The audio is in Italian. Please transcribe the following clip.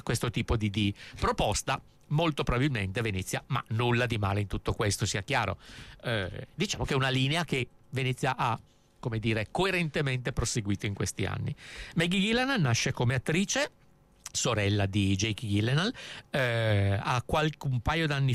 questo tipo di proposta. Molto probabilmente Venezia, ma nulla di male in tutto questo, sia chiaro. Diciamo che è una linea che Venezia ha, come dire, coerentemente proseguito in questi anni. Maggie Gyllenhaal nasce come attrice, sorella di Jake Gyllenhaal, un paio d'anni